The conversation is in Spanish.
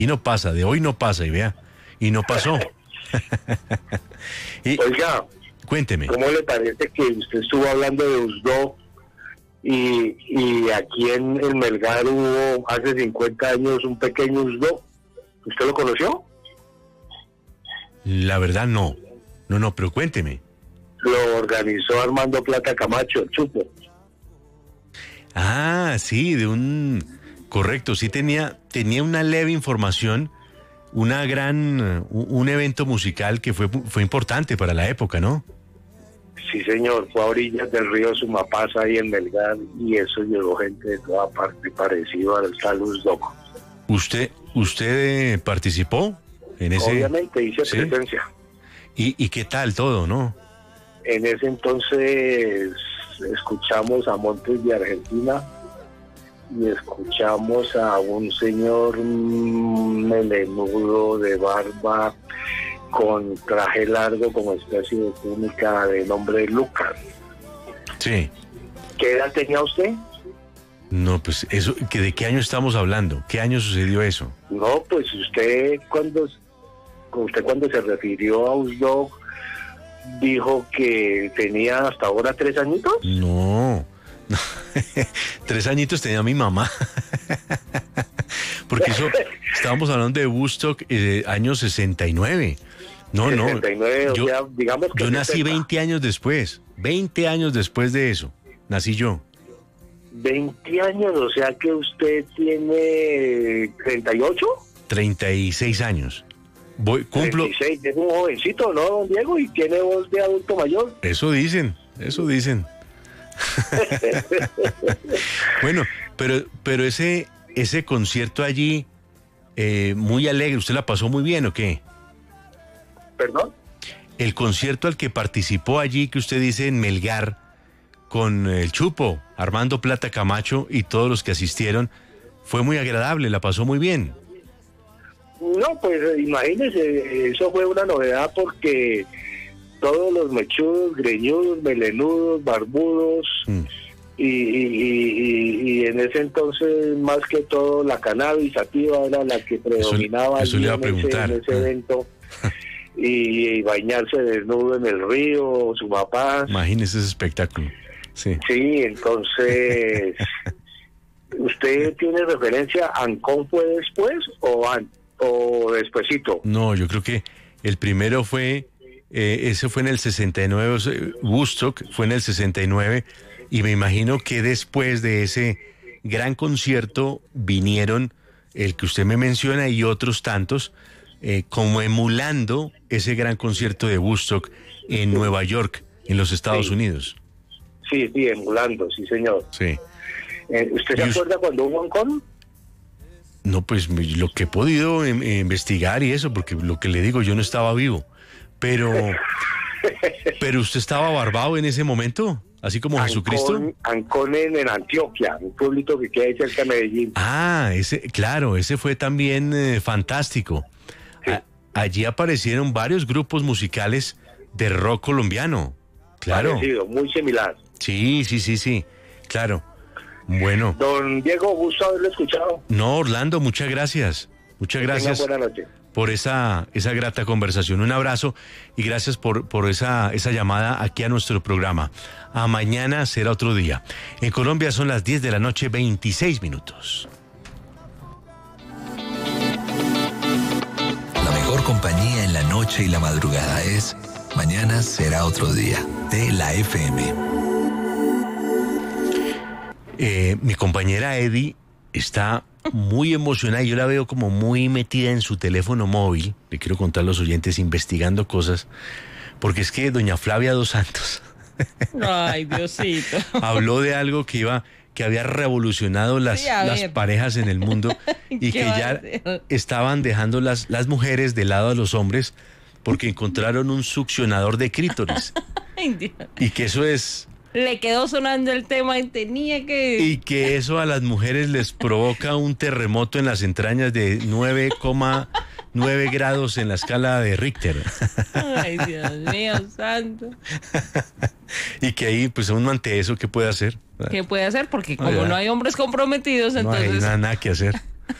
Y no pasa, de hoy no pasa, y vea, y no pasó. Y, Oiga, cuénteme. ¿cómo le parece que usted estuvo hablando de Usdo y aquí en Melgar hubo hace 50 años un pequeño Usdo? ¿Usted lo conoció? La verdad no, pero cuénteme. Lo organizó Armando Plata Camacho, el Chupo. Ah, sí, correcto, sí tenía una leve información, un evento musical que fue importante para la época, ¿no? Sí, señor, fue a orillas del río Sumapaz ahí en Melgar y eso llegó gente de toda parte parecido al tal Usdo. ¿Usted participó en ese? Obviamente hice ¿Sí? presencia. ¿Y qué tal todo, no? En ese entonces escuchamos a Montes de Argentina y escuchamos a un señor melenudo de barba con traje largo como especie de túnica de nombre Lucas. Sí. ¿Qué edad tenía usted? No, pues eso, ¿de qué año estamos hablando? ¿Qué año sucedió eso? No, pues usted cuando se refirió a Usdo dijo que tenía hasta ahora 3 añitos. No. 3 añitos tenía mi mamá. Porque eso, estábamos hablando de Woodstock, año 69. No, 69, yo, o sea, digamos que yo nací 70. 20 años después. 20 años después de eso. Nací yo. 20 años, o sea que usted tiene 38. 36 años. Cumplo. 36, es un jovencito, ¿no, don Diego? Y tiene voz de adulto mayor. Eso dicen. Bueno, pero ese concierto allí, muy alegre, ¿usted la pasó muy bien o qué? ¿Perdón? El concierto al que participó allí, que usted dice en Melgar, con el Chupo, Armando Plata Camacho y todos los que asistieron, fue muy agradable, la pasó muy bien. No, pues imagínese, eso fue una novedad porque todos los mechudos, greñudos, melenudos, barbudos, y en ese entonces más que todo la cannabis sativa era la que predominaba eso le iba a preguntar. en ese evento. Y bañarse desnudo en el río, Sumapaz. Imagínese ese espectáculo. Sí, entonces, ¿usted tiene referencia? ¿Ancón fue después o despuesito? No, yo creo que el primero fue, ese fue en el 69, Woodstock fue en el 69, y me imagino que después de ese gran concierto vinieron el que usted me menciona y otros tantos, como emulando ese gran concierto de Woodstock en Nueva York, en los Estados Unidos. Sí, emulando, sí, señor. Sí. ¿Usted se acuerda cuando hubo Ancón? No, pues lo que he podido investigar y eso, porque lo que le digo, yo no estaba vivo, pero usted estaba barbado en ese momento, así como Jesucristo. Ancón en Antioquia, un pueblito que queda ahí cerca de Medellín. Ah, ese fue también fantástico. Sí. Allí aparecieron varios grupos musicales de rock colombiano. Claro. Parecido, muy similar. Sí, claro. Bueno. Don Diego, gusto haberlo escuchado. No, Orlando, muchas gracias. Muchas gracias. Buenas noches. Por esa grata conversación. Un abrazo y gracias por esa llamada aquí a nuestro programa. A mañana será otro día. En Colombia son las 10 de la noche, 26 minutos. La mejor compañía en la noche y la madrugada es Mañana será otro día, de la FM. Mi compañera Eddie está muy emocionada. Yo la veo como muy metida en su teléfono móvil. Le quiero contar a los oyentes, investigando cosas. Porque es que doña Flavia Dos Santos ay, Diosito, habló de algo que había revolucionado las parejas en el mundo y que ya estaban dejando las mujeres de lado a los hombres porque encontraron un succionador de clítoris. Ay, Dios. Y que eso es... Le quedó sonando el tema y tenía que... Y que eso a las mujeres les provoca un terremoto en las entrañas de 9,9 grados en la escala de Richter. Ay, Dios mío, santo. Y que ahí, pues uno ante eso, ¿qué puede hacer? ¿Qué puede hacer? Porque como no hay hombres comprometidos, entonces... No hay nada que hacer.